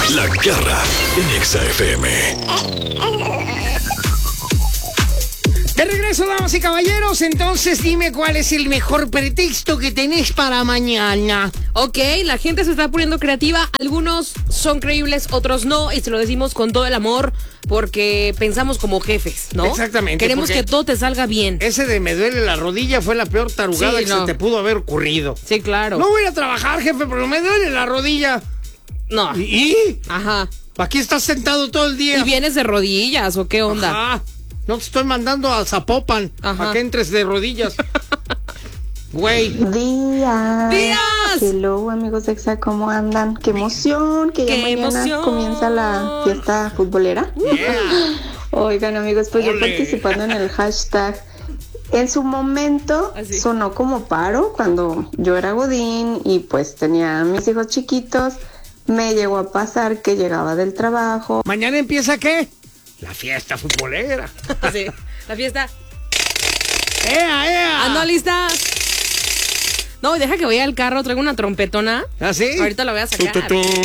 La Garra en Exa FM. De regreso, damas y caballeros. Entonces dime cuál es el mejor pretexto que tenés para mañana. Ok, la gente se está poniendo creativa. Algunos son creíbles, otros no. Y se lo decimos con todo el amor porque pensamos como jefes, ¿no? Exactamente. Queremos que todo te salga bien. Ese de me duele la rodilla fue la peor tarugada que se te pudo haber ocurrido. Sí, claro. No voy a trabajar, jefe, pero me duele la rodilla. No. ¿Y? Ajá. Aquí estás sentado todo el día. ¿Y vienes de rodillas o qué onda? Ajá. No te estoy mandando a Zapopan. Ajá. Para que entres de rodillas. Güey. ¡Días! Hello, amigos de Exa, ¿cómo andan? ¡Qué emoción! Que ya mañana comienza la fiesta futbolera. Yeah. Oigan, amigos, pues Ole. yo participando en el hashtag. En su momento sonó como paro cuando yo era godín y pues tenía a mis hijos chiquitos. Me llegó a pasar que llegaba del trabajo. ¿Mañana empieza qué? La fiesta futbolera. Sí, la fiesta. ¡Ea, ea! ¿Ando lista? No, deja que vaya al carro, traigo una trompetona. ¿Ah, sí? Ahorita la voy a sacar.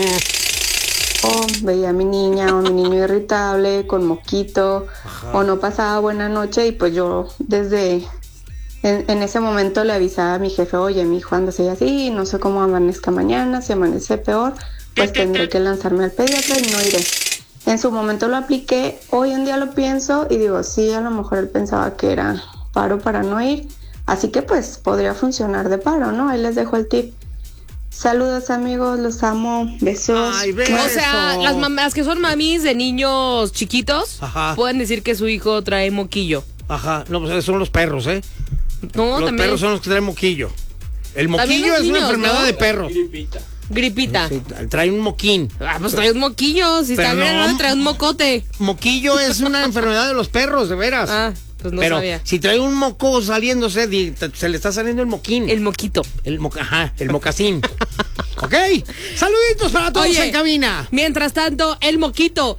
Veía a mi niña o a mi niño irritable, con moquito, o no pasaba buena noche y pues yo desde en ese momento le avisaba a mi jefe, oye, mi hijo anda así, no sé cómo amanezca mañana, si amanece peor, pues tendré que lanzarme al pediatra y no iré. En su momento lo apliqué, hoy en día lo pienso y digo, sí, a lo mejor él pensaba que era paro para no ir, así que pues podría funcionar de paro, ¿no? Ahí les dejo el tip. Saludos, amigos, los amo, besos. Ay, beso. O sea, las mamás que son mamis de niños chiquitos pueden decir que su hijo trae moquillo. Ajá, no, pues esos son los perros, ¿eh? No, los también. perros son los que traen moquillo. El También moquillo los es una niños, enfermedad ¿no? de perro. Gripita. Sí, trae un moquín. Ah, pues trae un moquillo. Si Pero está bien, no. no, trae un mocote. Moquillo es una enfermedad de los perros, de veras. Ah, pues no pero sabía. si trae un moco saliéndose, se le está saliendo el moquín. El moquito. El mocasín. ¿Ok? Saluditos para todos en cabina. Mientras tanto, el moquito.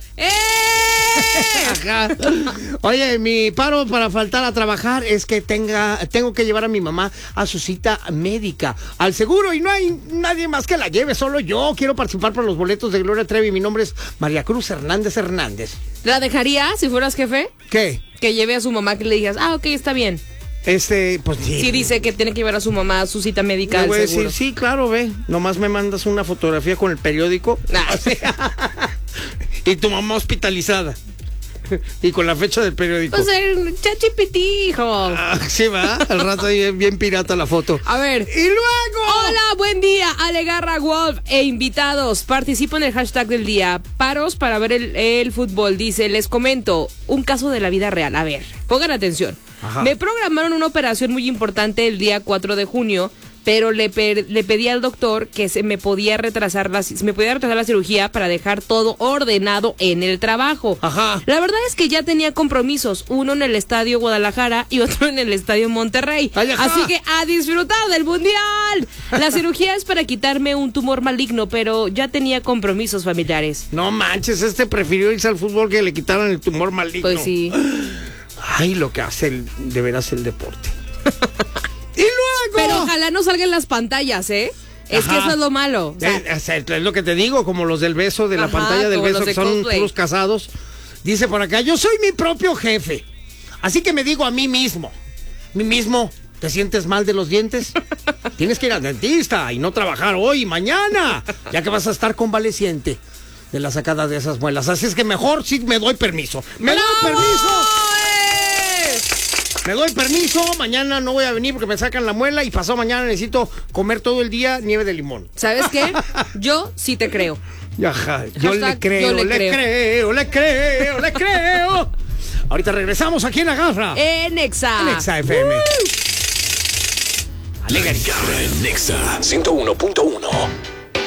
Ajá. Oye, mi paro para faltar a trabajar es que tengo que llevar a mi mamá a su cita médica al seguro y no hay nadie más que la lleve, solo yo. Quiero participar por los boletos de Gloria Trevi. Mi nombre es María Cruz Hernández. ¿La dejaría si fueras jefe? ¿Qué? Que lleve a su mamá, que le digas, ok, está bien. Pues sí. Sí dice que tiene que llevar a su mamá a su cita médica Le al voy a seguro. decir, sí, claro, ve. Nomás me mandas una fotografía con el periódico. Ah. Y tu mamá hospitalizada. Y con la fecha del periódico. Pues el chachipiti, hijo. Ah, sí, va. Al rato ahí bien pirata la foto. A ver. Y luego. Hola, buen día, Ale Garra Wolf e invitados. Participo en el hashtag del día. Paros para ver el fútbol. Dice, les comento un caso de la vida real. A ver, pongan atención. Ajá. Me programaron una operación muy importante el día 4 de junio, pero le pedí al doctor que se me podía retrasar la cirugía para dejar todo ordenado en el trabajo. Ajá. La verdad es que ya tenía compromisos, uno en el Estadio Guadalajara y otro en el Estadio Monterrey. Ay, ajá. Así que a disfrutar del Mundial. La cirugía es para quitarme un tumor maligno, pero ya tenía compromisos familiares. No manches, prefirió irse al fútbol que le quitaran el tumor maligno. Pues sí. Ay, lo que hace de veras el deporte. Y luego. Pero ojalá no salgan las pantallas, ¿eh? Es Ajá. que eso es lo malo. O sea, Es lo que te digo, como los del beso, de la Ajá, pantalla del como beso, los que de son Coldplay. puros casados. Dice por acá, yo soy mi propio jefe. Así que me digo a mí mismo, ¿te sientes mal de los dientes? Tienes que ir al dentista y no trabajar hoy y mañana, ya que vas a estar convaleciente de la sacada de esas muelas. Así es que mejor sí me doy permiso. ¡Me doy permiso! Me doy permiso, mañana no voy a venir porque me sacan la muela y pasado mañana necesito comer todo el día nieve de limón. ¿Sabes qué? Yo sí te creo. Ajá, yo Hashtag, le creo, yo le creo. Ahorita regresamos aquí en La Garra. En Exa. En Exa FM. La Garra en Exa 101.1.